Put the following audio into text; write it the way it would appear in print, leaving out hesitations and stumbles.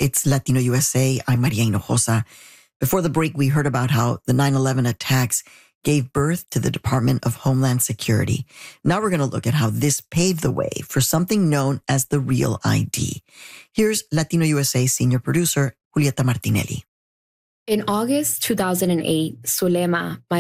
It's Latino USA. I'm Maria Hinojosa. Before the break, we heard about how the 9/11 attacks gave birth to the Department of Homeland Security. Now we're going to look at how this paved the way for something known as the Real ID. Here's Latino USA senior producer Julieta Martinelli. In August 2008, Zulema, my